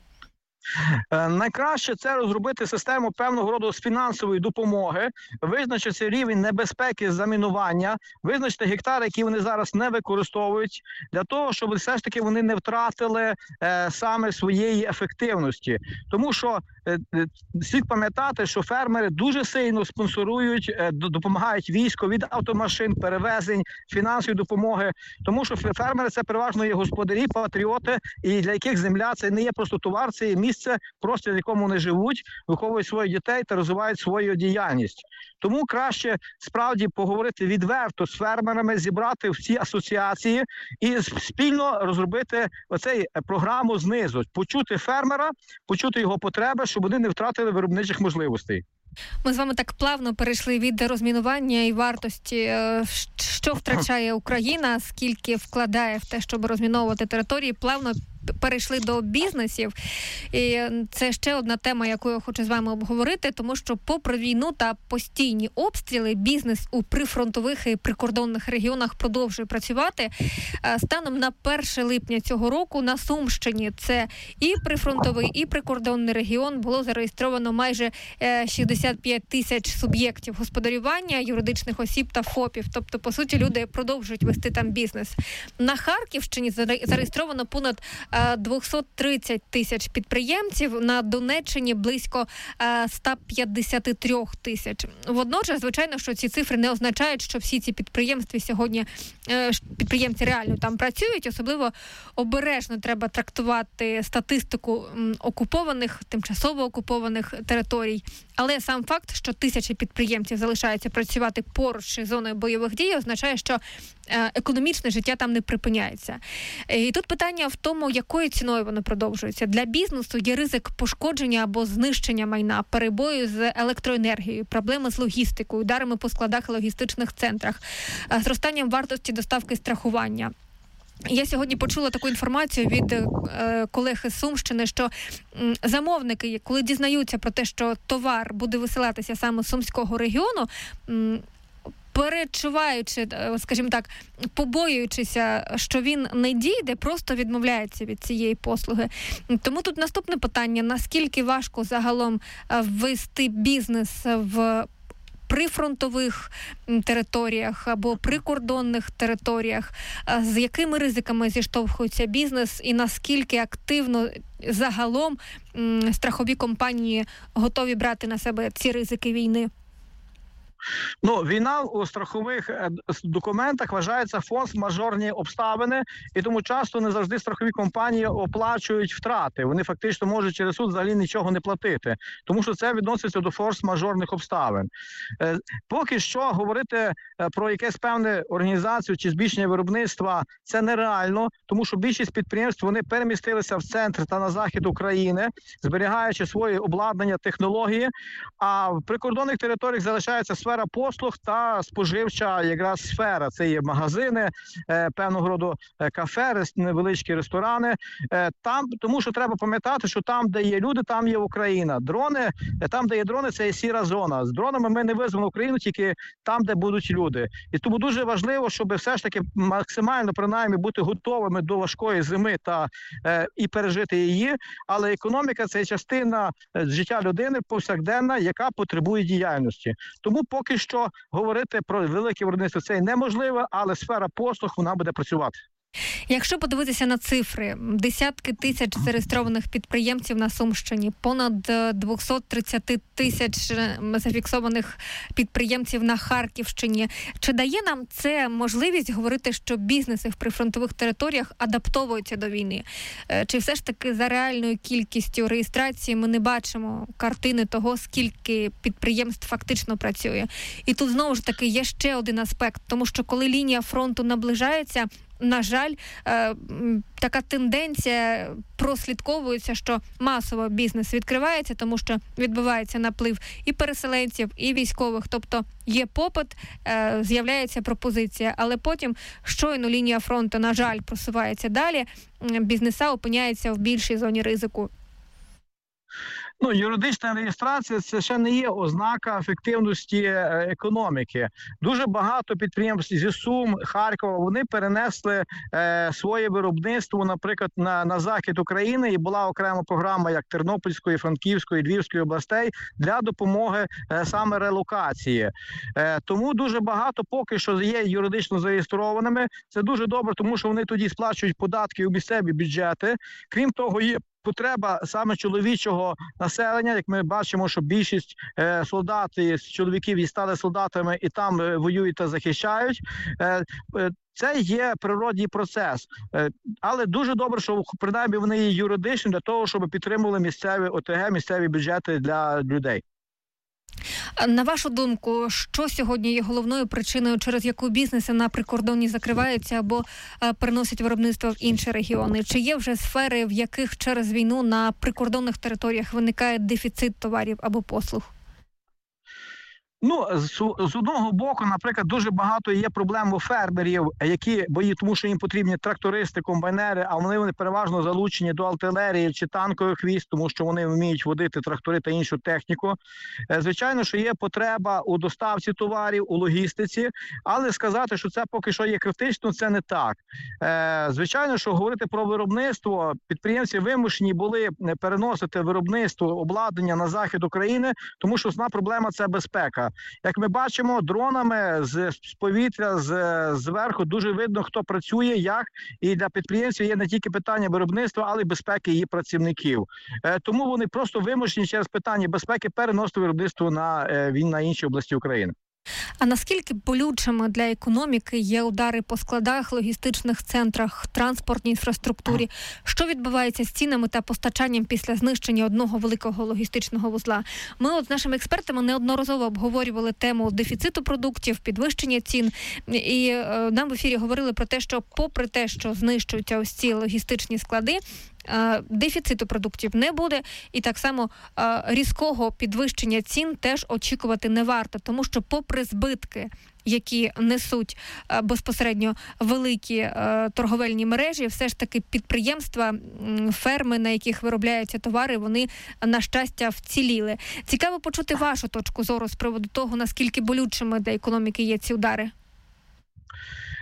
Найкраще це розробити систему певного роду з фінансової допомоги, визначити рівень небезпеки замінування, визначити гектари, які вони зараз не використовують, для того, щоб все ж таки вони не втратили е, саме своєї ефективності. Тому що е, слід пам'ятати, що фермери дуже сильно спонсорують, е, допомагають війську від автомашин, перевезень, фінансової допомоги. Тому що фермери – це переважно є господарі, патріоти, і для яких земля – це не є просто товар, це є місце, це просто, в якому вони живуть, виховують своїх дітей та розвивають свою діяльність. Тому краще справді поговорити відверто з фермерами, зібрати всі асоціації і спільно розробити оцей програму знизу. Почути фермера, почути його потреби, щоб вони не втратили виробничих можливостей. Ми з вами так плавно перейшли від розмінування і вартості, що втрачає Україна, скільки вкладає в те, щоб розміновувати території, плавно перейшли до бізнесів. І це ще одна тема, яку я хочу з вами обговорити, тому що попри війну та постійні обстріли, бізнес у прифронтових і прикордонних регіонах продовжує працювати. Станом на перше липня цього року на Сумщині, це і прифронтовий, і прикордонний регіон, було зареєстровано майже шістдесят п'ять тисяч суб'єктів господарювання, юридичних осіб та ФОПів. Тобто, по суті, люди продовжують вести там бізнес. На Харківщині зареєстровано понад двісті тридцять тисяч підприємців, на Донеччині близько сто п'ятдесят три тисяч. Водночас, звичайно, що ці цифри не означають, що всі ці підприємства сьогодні, підприємці реально там працюють, особливо обережно треба трактувати статистику окупованих, тимчасово окупованих територій. Але сам факт, що тисячі підприємців залишаються працювати поруч із зоною бойових дій, означає, що економічне життя там не припиняється. І тут питання в тому, якою ціною воно продовжується. Для бізнесу є ризик пошкодження або знищення майна, перебою з електроенергією, проблеми з логістикою, ударами по складах і логістичних центрах, зростанням вартості доставки страхування. Я сьогодні почула таку інформацію від е, колег із Сумщини, що м, замовники, коли дізнаються про те, що товар буде висилатися саме з Сумського регіону, м, перечуваючи, скажімо так, побоюючися, що він не дійде, просто відмовляється від цієї послуги. Тому тут наступне питання: наскільки важко загалом ввести бізнес в прифронтових територіях або прикордонних територіях, з якими ризиками зіштовхується бізнес і наскільки активно загалом страхові компанії готові брати на себе ці ризики війни? Ну, війна у страхових документах вважається форс-мажорні обставини, і тому часто не завжди страхові компанії оплачують втрати. Вони фактично можуть через суд взагалі нічого не платити, тому що це відноситься до форс-мажорних обставин. Поки що говорити про якесь певне організацію чи збільшення виробництва це нереально, тому що більшість підприємств вони перемістилися в центр та на захід України, зберігаючи свої обладнання, технології, а в прикордонних територіях залишається сфера послуг та споживча якраз сфера. Це є магазини, певного роду кафе, невеличкі ресторани. Там, тому що треба пам'ятати, що там, де є люди, там є Україна. Дрони, там, де є дрони, це є сіра зона. З дронами ми не визвемо Україну тільки там, де будуть люди. І тому дуже важливо, щоб все ж таки максимально, принаймні, бути готовими до важкої зими та е, і пережити її. Але економіка – це частина життя людини повсякденна, яка потребує діяльності. Тому поки що говорити про велике виробництво це неможливо, але сфера послуг, вона буде працювати. Якщо подивитися на цифри, десятки тисяч зареєстрованих підприємців на Сумщині, понад двісті тридцять тисяч зафіксованих підприємців на Харківщині. Чи дає нам це можливість говорити, що бізнеси в прифронтових територіях адаптовуються до війни? Чи все ж таки за реальною кількістю реєстрації ми не бачимо картини того, скільки підприємств фактично працює? І тут знову ж таки є ще один аспект, тому що коли лінія фронту наближається, на жаль, е, така тенденція прослідковується, що масово бізнес відкривається, тому що відбувається наплив і переселенців, і військових. Тобто є попит, е, з'являється пропозиція, але потім щойно лінія фронту, на жаль, просувається далі, бізнеса опиняються в більшій зоні ризику. Ну, юридична реєстрація – це ще не є ознака ефективності економіки. Дуже багато підприємств зі Сум, Харкова, вони перенесли е, своє виробництво, наприклад, на, на захід України, і була окрема програма як Тернопільської, Франківської, Львівської областей для допомоги е, саме релокації. Е, тому дуже багато поки що є юридично зареєстрованими. Це дуже добре, тому що вони тоді сплачують податки у місцеві бюджети. Крім того, є потреба саме чоловічого населення, як ми бачимо, що більшість е, солдатів, чоловіків і стали солдатами і там е, воюють та захищають. Е, е, Це є природній процес. Е, але дуже добре, що принаймні вони є юридичні для того, щоб підтримували місцеві ОТГ, місцеві бюджети для людей. На вашу думку, що сьогодні є головною причиною, через яку бізнеси на прикордонні закриваються або е, переносять виробництво в інші регіони? Чи є вже сфери, в яких через війну на прикордонних територіях виникає дефіцит товарів або послуг? Ну, з, з одного боку, наприклад, дуже багато є проблем у фермерів, які боїться, тому що їм потрібні трактористи, комбайнери, а вони, вони переважно залучені до артилерії чи танкових військ, тому що вони вміють водити трактори та іншу техніку. Звичайно, що є потреба у доставці товарів, у логістиці, але сказати, що це поки що є критично, це не так. Звичайно, що говорити про виробництво, підприємці вимушені були переносити виробництво, обладнання на захід України, тому що основна проблема – це безпека. Як ми бачимо, дронами з, з повітря, з, зверху дуже видно, хто працює, як. І для підприємців є не тільки питання виробництва, але й безпеки її працівників. Е, тому вони просто вимушені через питання безпеки переносити виробництво на, е, на інші області України. А наскільки болючими для економіки є удари по складах, логістичних центрах, транспортній інфраструктурі? Що відбувається з цінами та постачанням після знищення одного великого логістичного вузла? Ми от з нашими експертами неодноразово обговорювали тему дефіциту продуктів, підвищення цін. І е, нам в ефірі говорили про те, що попри те, що знищуються ось ці логістичні склади, дефіциту продуктів не буде, і так само різкого підвищення цін теж очікувати не варто, тому що попри збитки, які несуть безпосередньо великі торговельні мережі, все ж таки підприємства, ферми, на яких виробляються товари, вони, на щастя, вціліли. Цікаво почути вашу точку зору з приводу того, наскільки болючими для економіки є ці удари.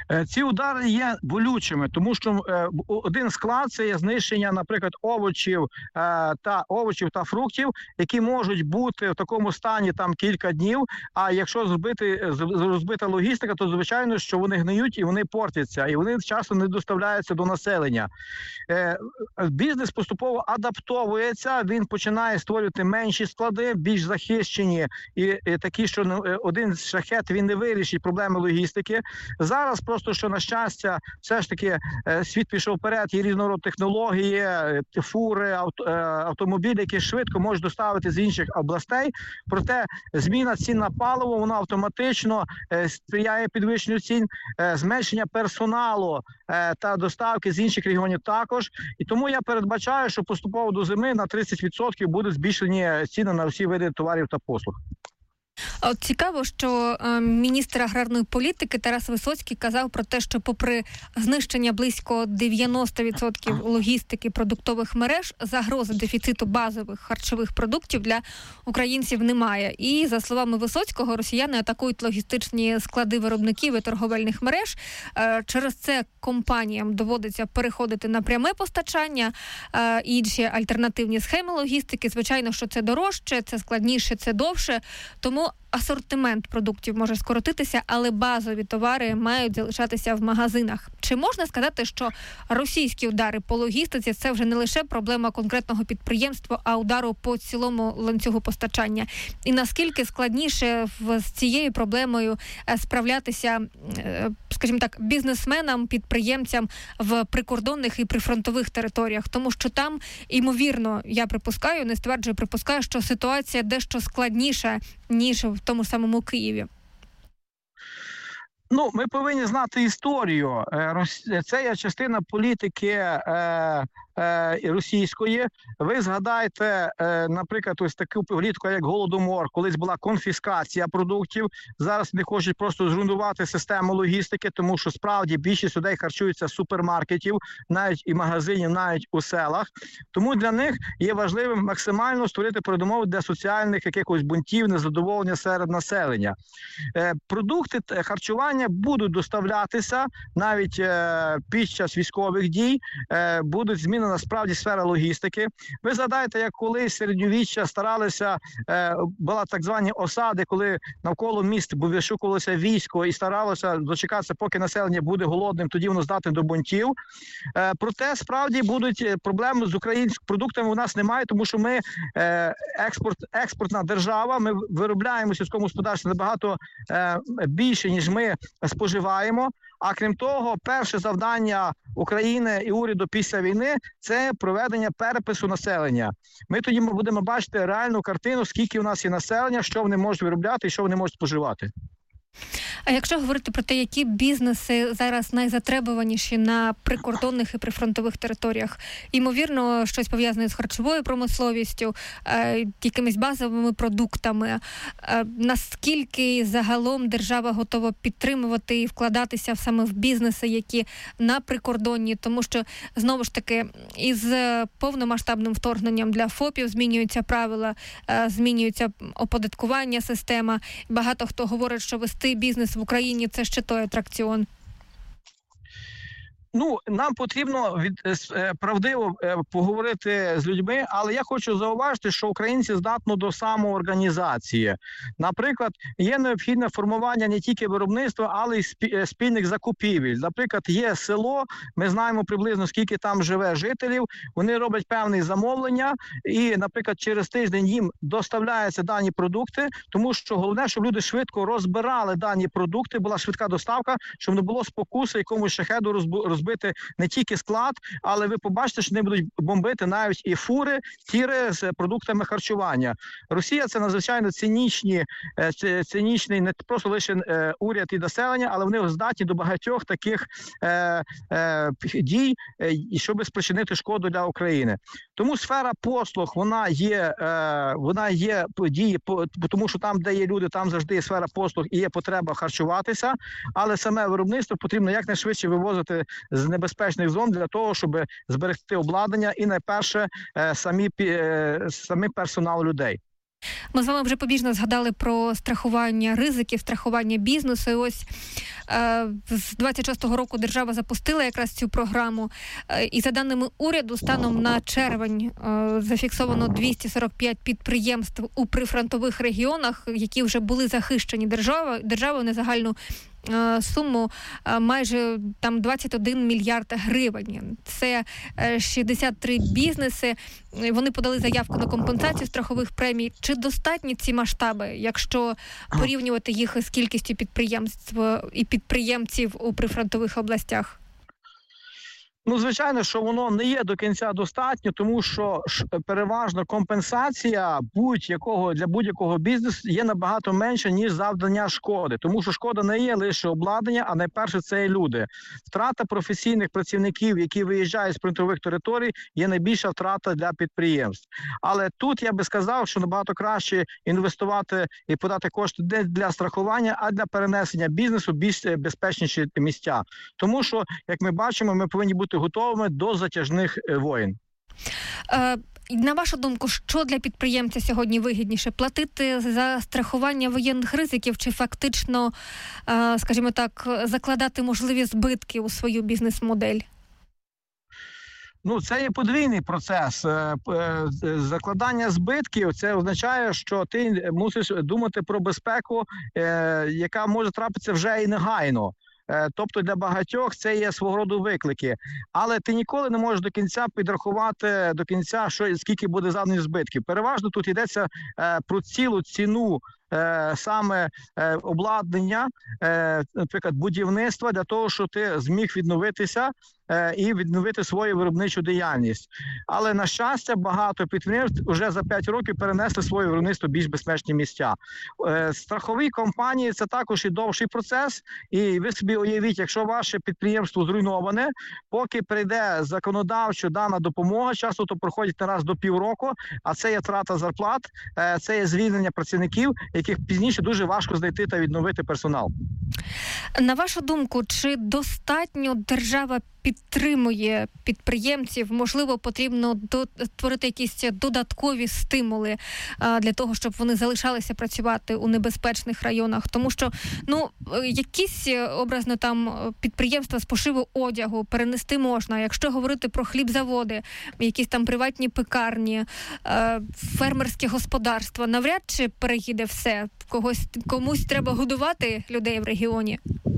Ці удари є болючими, тому що один склад – це є знищення, наприклад, овочів та овочів та фруктів, які можуть бути в такому стані там кілька днів. А якщо збити розбита логістика, то звичайно, що вони гниють і вони портяться, і вони часто не доставляються до населення. Бізнес поступово адаптовується, він починає створювати менші склади, більш захищені і такі, що один шахет він не вирішить проблеми логістики. Зараз просто, що на щастя, все ж таки світ пішов вперед, є різного роду технології, фури, авто, автомобілі, які швидко можуть доставити з інших областей. Проте зміна цін на паливо, вона автоматично сприяє підвищенню цін, зменшення персоналу та доставки з інших регіонів також. І тому я передбачаю, що поступово до зими на тридцять відсотків будуть збільшені ціни на всі види товарів та послуг. От цікаво, що е, міністр аграрної політики Тарас Висоцький казав про те, що попри знищення близько дев'яносто відсотків логістики продуктових мереж, загрози дефіциту базових харчових продуктів для українців немає. І, за словами Висоцького, росіяни атакують логістичні склади виробників і торговельних мереж. Е, через це компаніям доводиться переходити на пряме постачання, е, інші альтернативні схеми логістики. Звичайно, що це дорожче, це складніше, це довше. Тому асортимент продуктів може скоротитися, але базові товари мають залишатися в магазинах. Чи можна сказати, що російські удари по логістиці – це вже не лише проблема конкретного підприємства, а удару по цілому ланцюгу постачання? І наскільки складніше з цією проблемою справлятися, скажімо так, бізнесменам, підприємцям в прикордонних і прифронтових територіях? Тому що там, ймовірно, я припускаю, не стверджую, припускаю, що ситуація дещо складніша, ніж в тому самому Києві. Ну, ми повинні знати історію. Це є частина політики е, е, російської. Ви згадайте, е, наприклад, ось таку політику, як Голодомор, колись була конфіскація продуктів. Зараз вони хочуть просто зруйнувати систему логістики, тому що справді більшість людей харчуються з супермаркетів, навіть і магазинів, навіть у селах. Тому для них є важливим максимально створити передумови для соціальних якихось бунтів, незадоволення серед населення. Е, продукти харчування будуть доставлятися навіть е, під час військових дій, е, будуть змінена справді сфера логістики. Ви згадаєте, як колись середньовіччя старалися, е, була так звані осади, коли навколо міст вишукувалося військо і старалося дочекатися, поки населення буде голодним, тоді воно здатне до бунтів. Е, проте справді будуть проблеми з українськими продуктами у нас немає, тому що ми е, експорт, експортна держава, ми виробляємо в сільському господарстві набагато е, більше, ніж ми споживаємо. А крім того, перше завдання України і уряду після війни – це проведення перепису населення. Ми тоді будемо бачити реальну картину, скільки у нас є населення, що вони можуть виробляти і що вони можуть споживати. А якщо говорити про те, які бізнеси зараз найзатребуваніші на прикордонних і прифронтових територіях, ймовірно, щось пов'язане з харчовою промисловістю, е, якимись базовими продуктами, е, наскільки загалом держава готова підтримувати і вкладатися саме в бізнеси, які на прикордонні, тому що, знову ж таки, із повномасштабним вторгненням для ФОПів змінюються правила, е, змінюється оподаткування, система. Багато хто говорить, що вести бізнес в Україні – це ще той атракціон. Ну, нам потрібно від, е, правдиво е, поговорити з людьми, але я хочу зауважити, що українці здатні до самоорганізації. Наприклад, є необхідне формування не тільки виробництва, але й спі, спільних закупівель. Наприклад, є село, ми знаємо приблизно, скільки там живе жителів, вони роблять певні замовлення і, наприклад, через тиждень їм доставляються дані продукти, тому що головне, щоб люди швидко розбирали дані продукти, була швидка доставка, щоб не було спокуси якомусь шахеду розбирати збити не тільки склад, але ви побачите, що вони будуть бомбити навіть і фури, тіри з продуктами харчування. Росія – це надзвичайно цинічні, цинічний не просто лише уряд і населення, але вони здатні до багатьох таких е, е, дій, щоб спричинити шкоду для України. Тому сфера послуг, вона є, е, вона є дії, тому що там, де є люди, там завжди є сфера послуг і є потреба харчуватися, але саме виробництво потрібно якнайшвидше вивозити з небезпечних зон для того, щоб зберегти обладнання і найперше самі, самі персонал людей. Ми з вами вже побіжно згадали про страхування ризиків, страхування бізнесу. І ось е, з двадцять шостого року держава запустила якраз цю програму. Е, і за даними уряду, станом на червень е, зафіксовано двісті сорок п'ять підприємств у прифронтових регіонах, які вже були захищені державою, державою на загальну суму майже там двадцять один мільярд гривень. Це шістдесят три бізнеси. Вони подали заявку на компенсацію страхових премій. Чи достатні ці масштаби, якщо порівнювати їх з кількістю підприємств і підприємців у прифронтових областях? Ну, звичайно, що воно не є до кінця достатньо, тому що переважно компенсація будь-якого для будь-якого бізнесу є набагато менша, ніж завдання шкоди. Тому що шкода не є лише обладнання, а найперше це і люди. Втрата професійних працівників, які виїжджають з прифронтових територій, є найбільша втрата для підприємств. Але тут я би сказав, що набагато краще інвестувати і подати кошти не для страхування, а для перенесення бізнесу в більш безпечніші місця. Тому що, як ми бачимо, ми повинні бути готовими до затяжних воєн. Е, на вашу думку, що для підприємця сьогодні вигідніше? Платити за страхування воєнних ризиків чи фактично, е, скажімо так, закладати можливі збитки у свою бізнес-модель? Ну, це є подвійний процес. Закладання збитків – це означає, що ти мусиш думати про безпеку, яка може трапитися вже і негайно. Тобто для багатьох це є свого роду виклики. Але ти ніколи не можеш до кінця підрахувати, до кінця, що, скільки буде завданих збитків. Переважно тут йдеться про цілу ціну саме обладнання, наприклад, будівництва, для того, щоб ти зміг відновитися і відновити свою виробничу діяльність. Але, на щастя, багато підприємств вже за п'ять років перенесли своє виробництво в більш безпечні місця. Страхові компанії – це також і довший процес, і ви собі уявіть, якщо ваше підприємство зруйноване, поки прийде законодавчо дана допомога, часто то проходить не раз до півроку, а це є втрата зарплат, це є звільнення працівників, яких пізніше дуже важко знайти та відновити персонал. На вашу думку, чи достатньо держава підтримує підприємців? Можливо, потрібно створити якісь додаткові стимули а, для того, щоб вони залишалися працювати у небезпечних районах? Тому що, ну, якісь, образно, там підприємства з пошиву одягу перенести можна. Якщо говорити про хлібзаводи, якісь там приватні пекарні, а, фермерське господарство, навряд чи переїде все? Когось, комусь треба годувати людей в регіоні?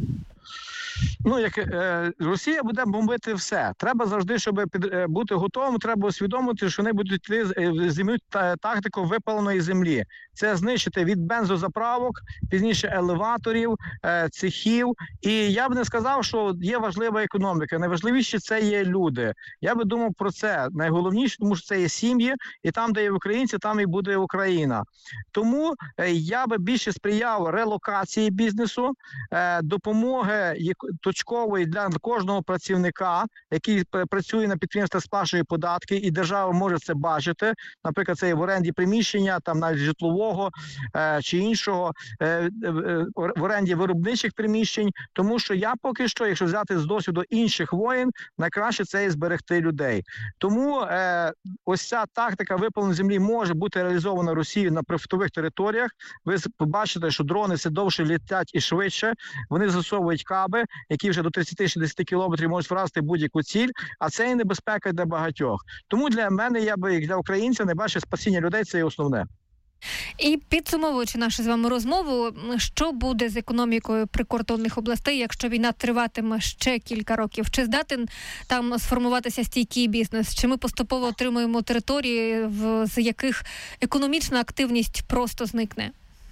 Ну, як е, Росія буде бомбити все. Треба завжди, щоб під, е, бути готовим, треба усвідомити, що вони будуть йти е, займуть та, тактику випаленої землі. Це знищити від бензозаправок, пізніше елеваторів, е, цехів. І я б не сказав, що є важлива економіка. Найважливіше це є люди. Я би думав про це. Найголовніше, тому що це є сім'ї, і там, де є українці, там і буде Україна. Тому е, я би більше сприяв релокації бізнесу, е, допомоги точкової для кожного працівника, який працює на підприємстві, сплачує податки, і держава може це бачити. Наприклад, це є в оренді приміщення, там навіть житлового е, чи іншого, е, е, в оренді виробничих приміщень. Тому що я поки що, якщо взяти з досвіду інших воєн, найкраще це і зберегти людей. Тому е, ось ця тактика випаленої землі може бути реалізована Росією на прифронтових територіях. Ви побачите, що дрони все довше літять і швидше. Вони засовують каби, які вже до тридцять-шістдесят кілометрів можуть вразити будь-яку ціль, а це і небезпека для багатьох. Тому для мене, я би, як для українця, найбільше спасіння людей – це і основне. І підсумовуючи нашу з вами розмову, що буде з економікою прикордонних областей, якщо війна триватиме ще кілька років? Чи здатен там сформуватися стійкий бізнес? Чи ми поступово отримуємо території, в, з яких економічна активність просто зникне?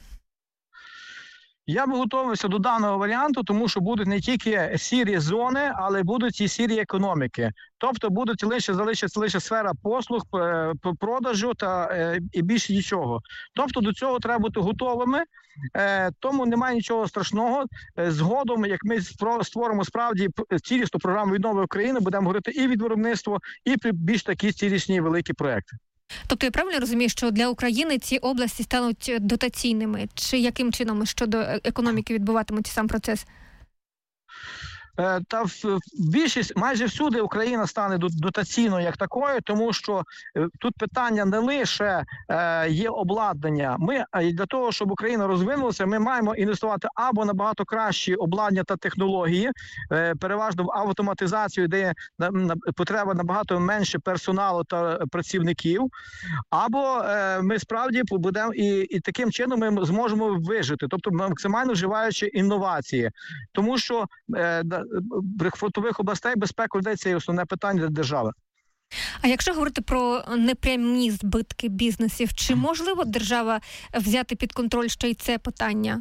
Я би готувався до даного варіанту, тому що будуть не тільки сірі зони, але будуть і сірі економіки. Тобто будуть лише залишиться лише сфера послуг, продажу та е, і більше нічого. Тобто до цього треба бути готовими. Е, тому немає нічого страшного. Е, згодом, як ми створимо справді цілісну програму віднови України, будемо говорити і від виробництва, і при більш такі цілісні великі проекти. Тобто я правильно розумію, що для України ці області стануть дотаційними? Чи яким чином щодо економіки відбуватиметься сам процес? Та більшість, майже всюди Україна стане дотаційною як такою, тому що тут питання не лише є обладнання. Ми для того, щоб Україна розвинулася, ми маємо інвестувати або набагато кращі обладнання та технології, переважно в автоматизацію, де потреба набагато менше персоналу та працівників, або ми справді будемо і, і таким чином ми зможемо вижити, тобто максимально вживаючи інновації. Тому що прифронтових областей безпека людей – це основне питання для держави. А якщо говорити про непрямі збитки бізнесів, чи можливо держава взяти під контроль ще й це питання?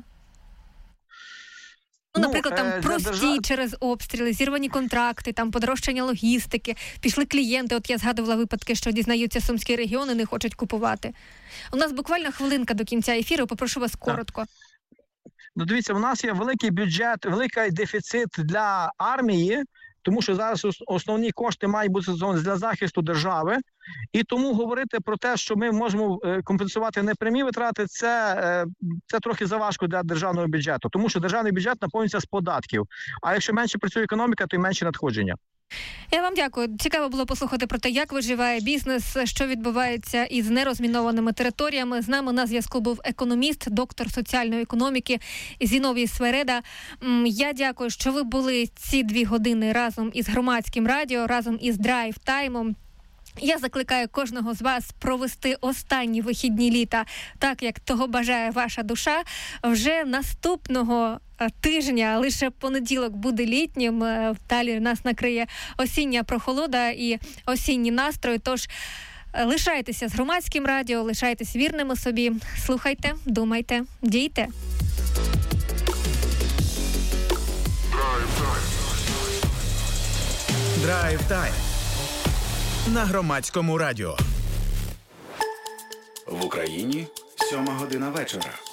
Ну, наприклад, там прості держав... через обстріли, зірвані контракти, там подорожчання логістики, пішли клієнти, от я згадувала випадки, що дізнаються сумські регіони, не хочуть купувати. У нас буквально хвилинка до кінця ефіру, попрошу вас коротко. Так. Ну, дивіться, у нас є великий бюджет, великий дефіцит для армії, тому що зараз основні кошти мають бути для захисту держави. І тому говорити про те, що ми можемо компенсувати непрямі витрати, це, це трохи заважко для державного бюджету. Тому що державний бюджет наповнюється з податків. А якщо менше працює економіка, то й менше надходження. Я вам дякую. Цікаво було послухати про те, як виживає бізнес, що відбувається із нерозмінованими територіями. З нами на зв'язку був економіст, доктор соціальної економіки Зіновій Свереда. Я дякую, що ви були ці дві години разом із Громадським радіо, разом із Драйв Таймом. Я закликаю кожного з вас провести останні вихідні літа так, як того бажає ваша душа. Вже наступного тижня, лише понеділок буде літнім, далі нас накриє осіння прохолода і осінні настрої, тож лишайтеся з Громадським радіо, лишайтеся вірними собі, слухайте, думайте, дійте. Драйв Тайм на Громадському радіо. В Україні сьома година вечора.